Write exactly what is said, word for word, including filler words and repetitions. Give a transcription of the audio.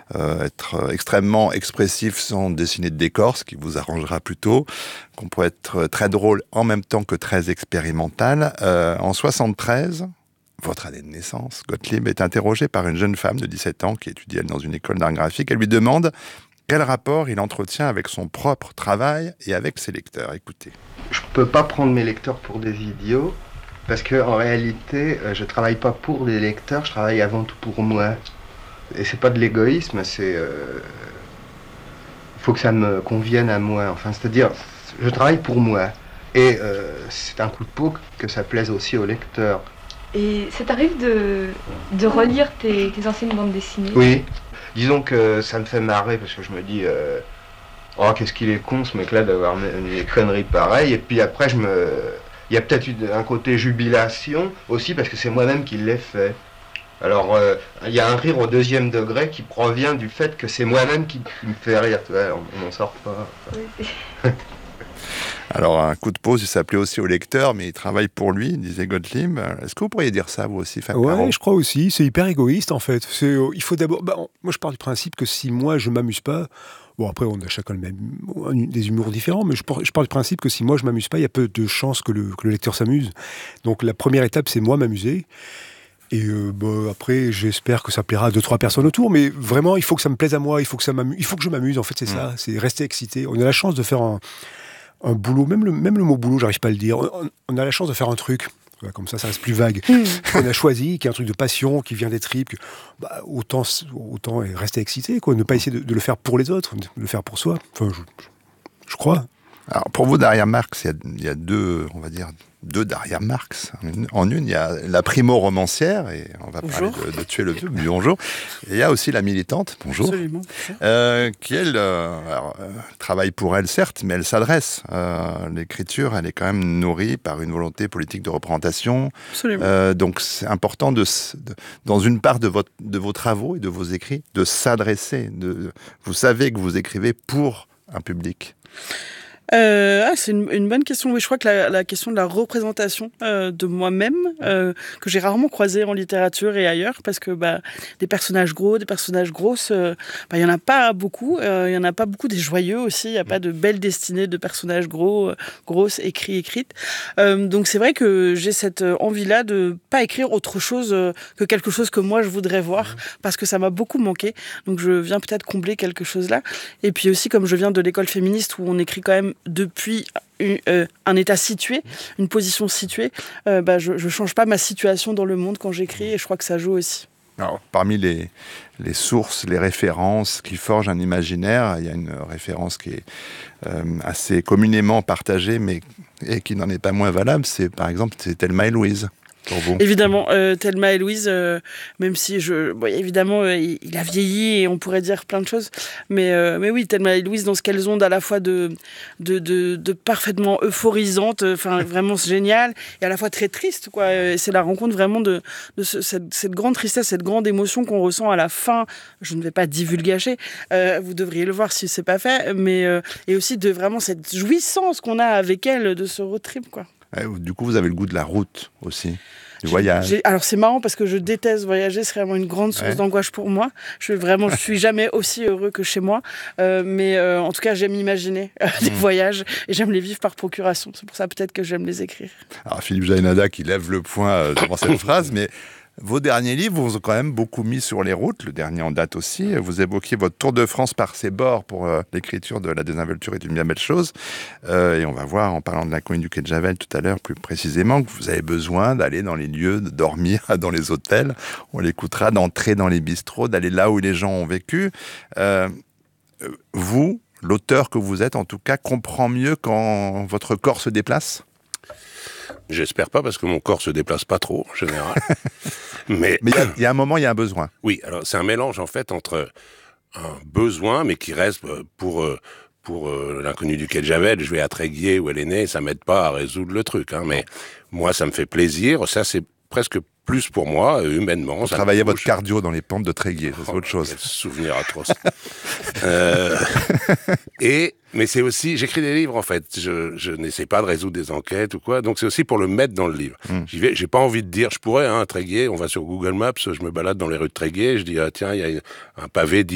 euh, être extrêmement expressif sans dessiner de décor, ce qui vous arrangera plutôt, qu'on pourrait être très drôle en même temps que très expérimental. Euh, en soixante-treize, votre année de naissance, Gottlieb est interrogé par une jeune femme de dix-sept ans qui étudie elle, dans une école d'art graphique. Elle lui demande quel rapport il entretient avec son propre travail et avec ses lecteurs. Écoutez. Je peux pas prendre mes lecteurs pour des idiots, parce que en réalité, je travaille pas pour les lecteurs, je travaille avant tout pour moi. Et c'est pas de l'égoïsme, c'est... Euh... Il faut que ça me convienne à moi. Enfin, c'est-à-dire, je travaille pour moi. Et euh, c'est un coup de peau que ça plaise aussi aux lecteurs. Et ça t'arrive de, de relire tes, tes anciennes bandes dessinées ? Oui. Disons que ça me fait marrer parce que je me dis euh, oh qu'est-ce qu'il est con ce mec-là d'avoir des conneries pareilles. Et puis après je me, il y a peut-être un côté jubilation aussi parce que c'est moi-même qui l'ai fait. Alors euh, il y a un rire au deuxième degré qui provient du fait que c'est moi-même qui, qui me fait rire. Ouais, on n'en sort pas. Oui. Alors, un coup de pause, il s'appelait aussi au lecteur, mais il travaille pour lui, disait Gottlieb. Est-ce que vous pourriez dire ça, vous aussi, Fab Caro ? Ouais, je crois aussi. C'est hyper égoïste, en fait. C'est, euh, il faut d'abord... Bah, moi, je pars du principe que si moi, je m'amuse pas... Bon, après, on a chacun le même, des humours différents, mais je pars, je pars du principe que si moi, je m'amuse pas, il y a peu de chances que le, que le lecteur s'amuse. Donc, la première étape, c'est moi m'amuser. Et euh, bah, après, j'espère que ça plaira à deux, trois personnes autour, mais vraiment, il faut que ça me plaise à moi, il faut que, ça m'amuse, il faut que je m'amuse, en fait, c'est mmh. ça. C'est rester excité. On a la chance de faire un... un boulot, même le, même le mot boulot, j'arrive pas à le dire. On, on a la chance de faire un truc, comme ça, ça reste plus vague. Mmh. On a choisi, qui est un truc de passion, qui vient des tripes, que, bah, autant, autant rester excité, quoi. Ne pas essayer de, de le faire pour les autres, de le faire pour soi. Enfin, je, je, je crois. Alors, pour vous, Daria Marx, il y a, il y a deux, on va dire, deux Daria Marx. En une, il y a la primo-romancière, et on va bonjour. parler de, de tuer le vieux, bonjour. Et il y a aussi la militante, bonjour, Absolument. Euh, qui, elle, euh, alors, euh, travaille pour elle, certes, mais elle s'adresse. Euh, l'écriture, elle est quand même nourrie par une volonté politique de représentation. Absolument. Euh, donc, c'est important, de, de, dans une part de, votre, de vos travaux et de vos écrits, de s'adresser. De, vous savez que vous écrivez pour un public. Euh, ah, c'est une, une bonne question. Oui, je crois que la, la question de la représentation euh, de moi-même, euh, que j'ai rarement croisée en littérature et ailleurs, parce que bah, des personnages gros, des personnages grosses, euh, bah, il y en a pas beaucoup. Euh, il y en a pas beaucoup des joyeux aussi. Il y a pas de belle destinée de personnages gros, euh, grosses, écrits, écrites. Euh, donc c'est vrai que j'ai cette envie-là de pas écrire autre chose euh, que quelque chose que moi je voudrais voir, parce que ça m'a beaucoup manqué. Donc je viens peut-être combler quelque chose là. Et puis aussi, comme je viens de l'école féministe où on écrit quand même depuis une, euh, un état situé, une position située, euh, bah, je ne change pas ma situation dans le monde quand j'écris, et je crois que ça joue aussi. Alors, parmi les, les sources, les références qui forgent un imaginaire, il y a une référence qui est euh, assez communément partagée, mais et qui n'en est pas moins valable, c'est par exemple c'est Thelma et Louise. Pour vous. Évidemment, euh, Thelma et Louise, euh, même si je, bon, évidemment, euh, il, il a vieilli et on pourrait dire plein de choses, mais, euh, mais oui, Thelma et Louise, dans ce qu'elles ont à la fois de, de, de, de parfaitement euphorisantes, enfin vraiment génial, et à la fois très triste, quoi. Et c'est la rencontre vraiment de, de ce, cette, cette grande tristesse, cette grande émotion qu'on ressent à la fin. Je ne vais pas divulgacher, euh, vous devriez le voir si c'est pas fait, mais euh, et aussi de vraiment cette jouissance qu'on a avec elle de ce road trip, quoi. Du coup, vous avez le goût de la route aussi, du voyage. J'ai, alors c'est marrant parce que je déteste voyager, c'est vraiment une grande source ouais. d'angoisse pour moi. Je vraiment, je suis jamais aussi heureux que chez moi, euh, mais euh, en tout cas, j'aime imaginer euh, des mmh. voyages et j'aime les vivre par procuration. C'est pour ça peut-être que j'aime les écrire. Alors Philippe Jaénada qui lève le poing euh, devant cette phrase, mais vos derniers livres vous ont quand même beaucoup mis sur les routes, le dernier en date aussi. Vous évoquiez votre tour de France par ses bords pour euh, l'écriture de La désinvolture est une bien belle chose. Euh, et on va voir, en parlant de l'inconnu du quai de Javel tout à l'heure plus précisément, que vous avez besoin d'aller dans les lieux, de dormir dans les hôtels. On l'écoutera, d'entrer dans les bistrots, d'aller là où les gens ont vécu. Euh, vous, l'auteur que vous êtes, en tout cas, comprend mieux quand votre corps se déplace ? J'espère pas, parce que mon corps se déplace pas trop, en général. mais il y, y a un moment, il y a un besoin. Oui, alors c'est un mélange, en fait, entre un besoin, mais qui reste pour, pour euh, l'inconnu du quai de Javel. Je vais à Tréguier, où elle est née, ça m'aide pas à résoudre le truc. Hein, mais moi, ça me fait plaisir. Ça, c'est presque plus pour moi, humainement. Vous travaillez votre cardio dans les pentes de Tréguier, c'est oh, autre chose. Quel souvenir atroce. euh, et, mais c'est aussi, j'écris des livres en fait, je, je n'essaie pas de résoudre des enquêtes ou quoi, donc c'est aussi pour le mettre dans le livre. Mm. J'y vais, j'ai pas envie de dire, je pourrais, hein, Tréguier, on va sur Google Maps, je me balade dans les rues de Tréguier, je dis, ah, tiens, il y a un pavé